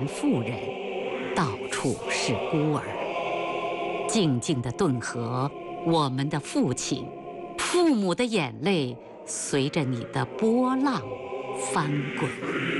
妇人，到处是孤儿。静静的顿河，我们的父亲，父母的眼泪随着你的波浪翻滚。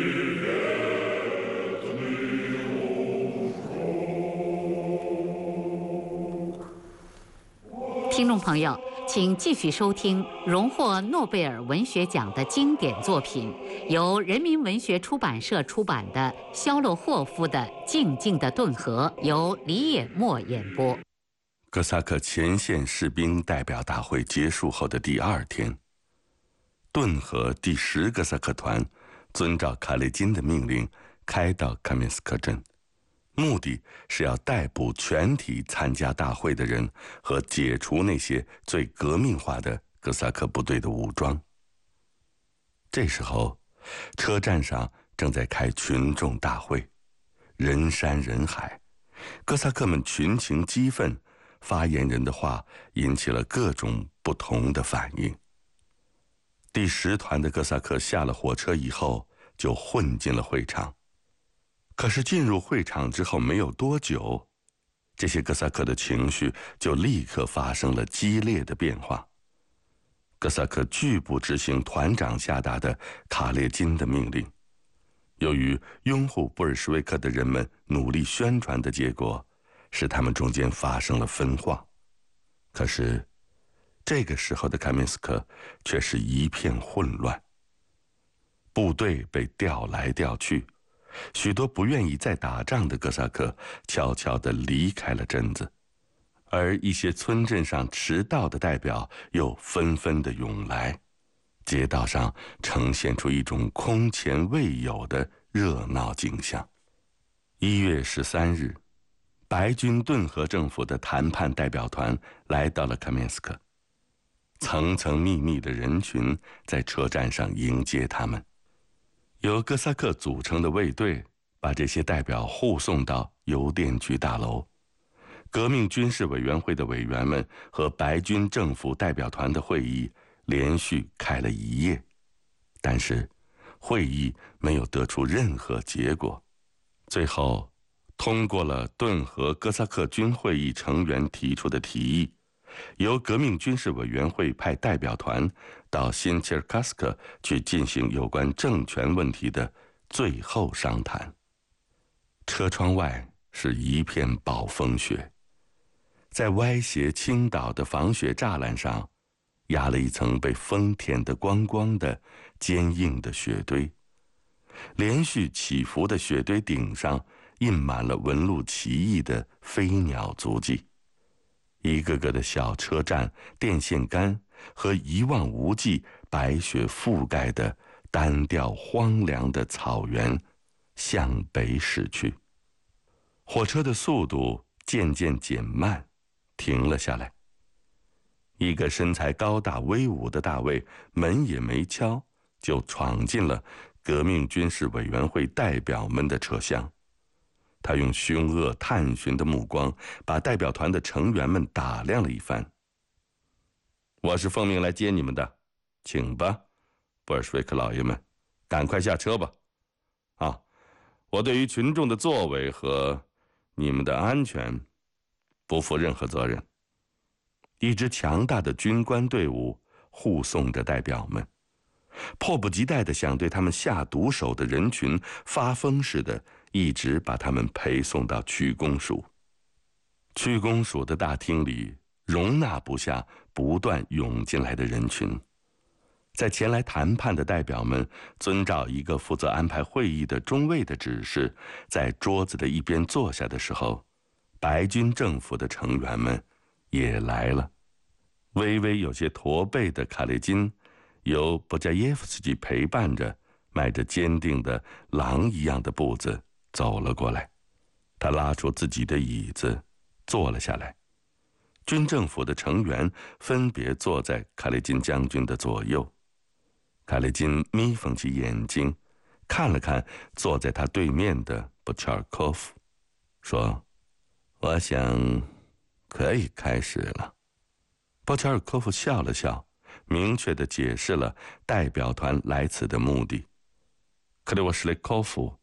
听众朋友，请继续收听荣获诺贝尔文学奖的经典作品，由人民文学出版社出版的肖洛霍夫的《静静的顿河》，由李野墨演播。 哥萨克前线士兵代表大会结束后的第二天，顿河第10哥萨克团遵照卡列金的命令开到卡缅斯克镇，目的是要逮捕全体参加大会的人和解除那些最革命化的哥萨克部队的武装。这时候，车站上正在开群众大会，人山人海，哥萨克们群情激愤，发言人的话引起了各种不同的反应。第10团的哥萨克下了火车以后就混进了会场，可是进入会场之后没有多久，这些哥萨克的情绪就立刻发生了激烈的变化。哥萨克拒不执行团长下达的卡列金的命令，由于拥护布尔什维克的人们努力宣传的结果，使他们中间发生了分化。可是这个时候的卡缅斯克却是一片混乱，部队被调来调去，许多不愿意再打仗的哥萨克悄悄地离开了镇子，而一些村镇上迟到的代表又纷纷地涌来，街道上呈现出一种空前未有的热闹景象。1月13日，白军顿河政府的谈判代表团来到了卡缅斯克，层层密密的人群在车站上迎接他们。由哥萨克组成的卫队把这些代表护送到邮电局大楼。革命军事委员会的委员们和白军政府代表团的会议连续开了一夜，但是会议没有得出任何结果。最后通过了顿河哥萨克军会议成员提出的提议，由革命军事委员会派代表团到新切尔卡斯克去进行有关政权问题的最后商谈。车窗外是一片暴风雪，在歪斜倾倒的防雪栅栏上压了一层被风舔得光光的坚硬的雪堆，连续起伏的雪堆顶上印满了纹路奇异的飞鸟足迹。一个个的小车站、电线杆和一望无际、白雪覆盖的单调荒凉的草原向北驶去。火车的速度渐渐减慢，停了下来。一个身材高大威武的大卫门也没敲，就闯进了革命军事委员会代表们的车厢。他用凶恶探寻的目光把代表团的成员们打量了一番。我是奉命来接你们的，请吧，布尔什维克老爷们，赶快下车吧。我对于群众的作为和你们的安全不负任何责任。一支强大的军官队伍护送着代表们，迫不及待地想对他们下毒手的人群发疯似的一直把他们陪送到区公署。区公署的大厅里容纳不下不断涌进来的人群。在前来谈判的代表们遵照一个负责安排会议的中尉的指示，在桌子的一边坐下的时候，白军政府的成员们也来了。微微有些驼背的卡列金由波加耶夫斯基陪伴着，迈着坚定的狼一样的步子走了过来。他拉出自己的椅子坐了下来，军政府的成员分别坐在卡列金将军的左右。卡列金眯缝起眼睛，看了看坐在他对面的波切尔科夫，说：“我想可以开始了。”波切尔科夫笑了笑，明确地解释了代表团来此的目的。克列沃什雷科夫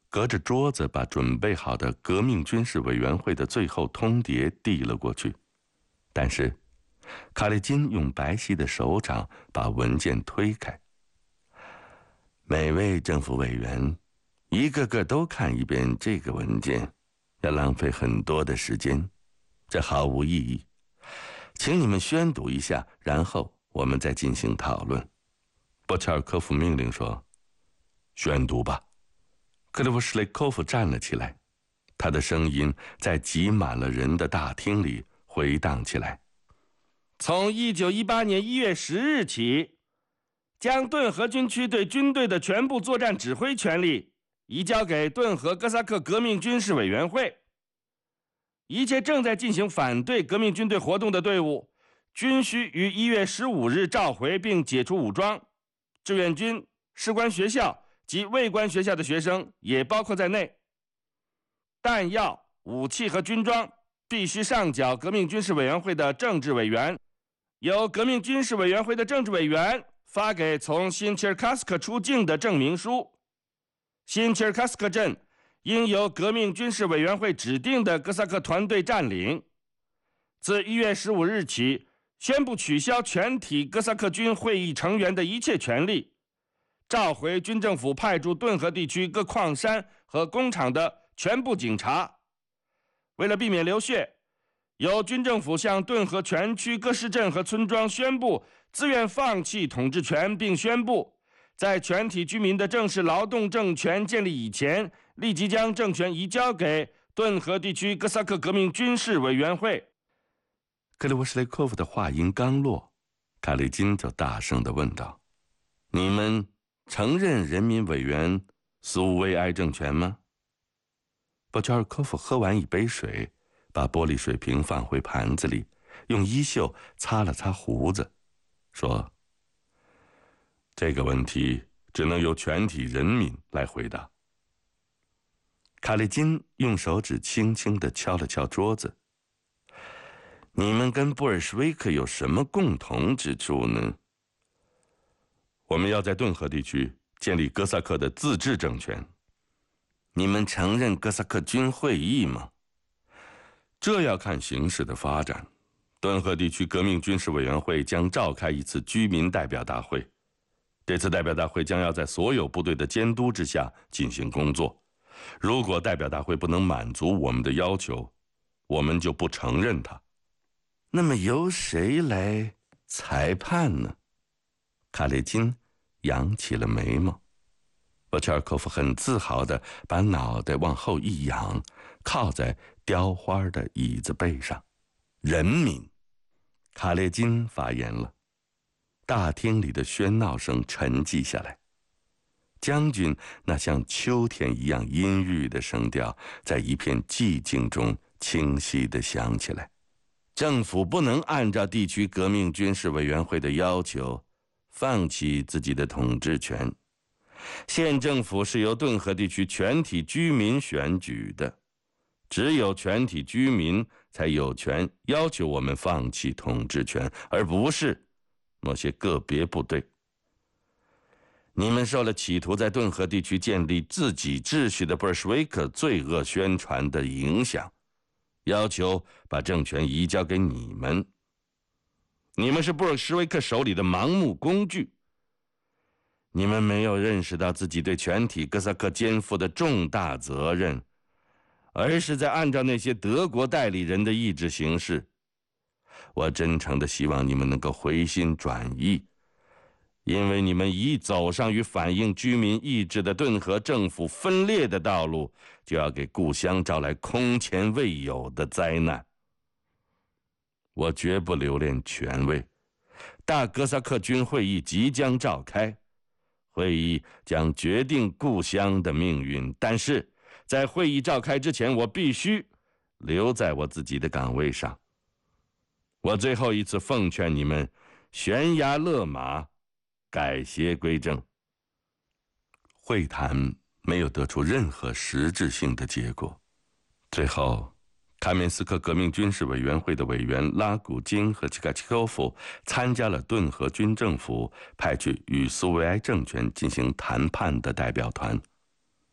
隔着桌子把准备好的革命军事委员会的最后通牒递了过去，但是卡列金用白皙的手掌把文件推开。每位政府委员一个个都看一遍这个文件，要浪费很多的时间，这毫无意义。请你们宣读一下，然后我们再进行讨论。波切尔科夫命令说：“宣读吧。”克列夫什雷科夫站了起来，他的声音在挤满了人的大厅里回荡起来。 从1918年1月10日起，将顿河军区对军队的全部作战指挥权力移交给顿河哥萨克革命军事委员会。一切正在进行反对革命军队活动的队伍，均需于1月15日召回并解除武装。志愿军、士官学校及卫官学校的学生也包括在内。弹药、武器和军装必须上缴革命军事委员会的政治委员，由革命军事委员会的政治委员发给从新切尔卡斯克出境的证明书。新切尔卡斯克镇应由革命军事委员会指定的哥萨克团队占领。自1月15日起，宣布取消全体哥萨克军会议成员的一切权利，召回军政府派驻顿河地区各矿山和工厂的全部警察。为了避免流血，由军政府向顿河全区各市镇和村庄宣布自愿放弃统治权，并宣布在全体居民的正式劳动政权建立以前，立即将政权移交给顿河地区哥萨克革命军事委员会。 克列沃什雷科夫的话音刚落，卡列金就大声地问道：“你们承认人民委员苏维埃政权吗？”波切尔科夫喝完一杯水，把玻璃水瓶放回盘子里，用衣袖擦了擦胡子，说：“这个问题只能由全体人民来回答。”卡列金用手指轻轻地敲了敲桌子。“你们跟布尔什维克有什么共同之处呢？”“我们要在顿河地区建立哥萨克的自治政权。”“你们承认哥萨克军会议吗？”“这要看形势的发展。顿河地区革命军事委员会将召开一次居民代表大会，这次代表大会将要在所有部队的监督之下进行工作。如果代表大会不能满足我们的要求，我们就不承认它。”“那么由谁来裁判呢？”卡列金扬起了眉毛。波切尔科夫很自豪地把脑袋往后一仰，靠在雕花的椅子背上。“人民。”卡列金发言了。大厅里的喧闹声沉寂下来。将军那像秋天一样阴郁的声调在一片寂静中清晰地响起来。“政府不能按照地区革命军事委员会的要求放弃自己的统治权。县政府是由顿河地区全体居民选举的，只有全体居民才有权要求我们放弃统治权，而不是某些个别部队。你们受了企图在顿河地区建立自己秩序的布尔什维克罪恶宣传的影响，要求把政权移交给你们。你们是布尔什维克手里的盲目工具。你们没有认识到自己对全体哥萨克肩负的重大责任，而是在按照那些德国代理人的意志行事。我真诚地希望你们能够回心转意，因为你们一走上与反映居民意志的顿河政府分裂的道路，就要给故乡招来空前未有的灾难。我绝不留恋权位。大哥萨克军会议即将召开，会议将决定故乡的命运，但是在会议召开之前，我必须留在我自己的岗位上。我最后一次奉劝你们悬崖勒马，改邪归正。”会谈没有得出任何实质性的结果。最后，卡缅斯克革命军事委员会的委员拉古金和契卡契科夫参加了顿河军政府派去与苏维埃政权进行谈判的代表团。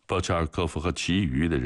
鲍恰尔科夫和其余的人